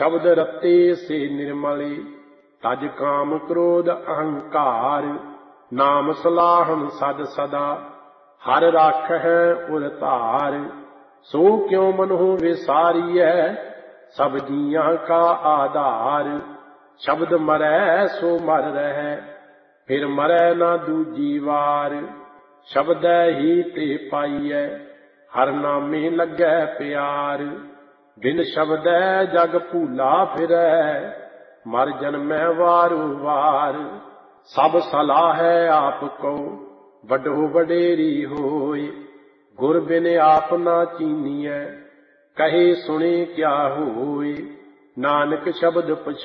शब्द रत्ते से निर्मले तज काम क्रोध अहंकार। नाम सलाहन सद सदा हर राख है उर तार। सो क्यों मनो विसारिय सब जियां का आधार। शब्द मरै सो मर रहे फिर मरै ना दूजी वार। शब्द ही ते पाइय हर नामे लगै प्यार। बिन शब्द जग भूला फिरै मर जन्मै वारो वार। सब सलाह है आप को वडो वडेरी होय। गुर बिन आप ना चीनिय कहे सुने क्या होय। नानक शब्द